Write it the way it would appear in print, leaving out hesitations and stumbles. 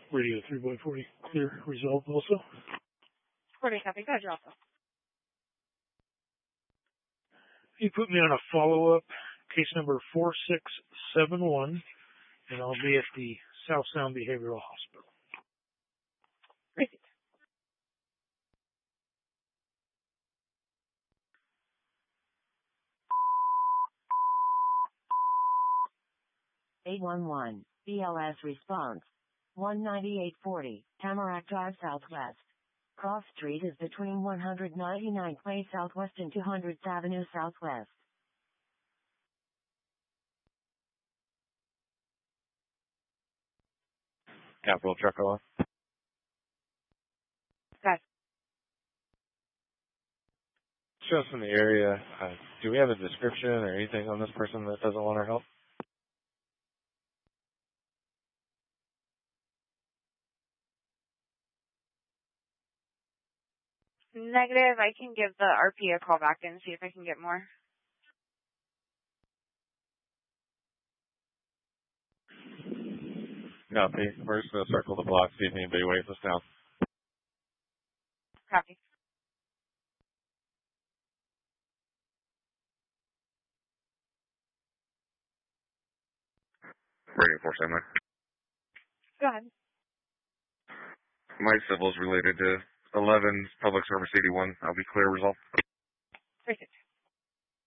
Radio 3x40, clear, resolved also. Recording copy. Go ahead, also. You put me on a follow-up, case number 4671, and I'll be at the South Sound Behavioral Hospital. Great. 811, BLS response. 19840, Tamarack Drive Southwest. Cross Street is between 199th Way Southwest and 200th Avenue Southwest. Capital Truck Off. Guys. Show us in the area. Do we have a description or anything on this person that doesn't want our help? Negative. I can give the RP a call back and see if I can get more. Copy. We're just going to circle the block, see if anybody waits us down. Copy. Radio 479. Go ahead. My civil's related to 11's Public Service 81. I'll be clear, result. Perfect.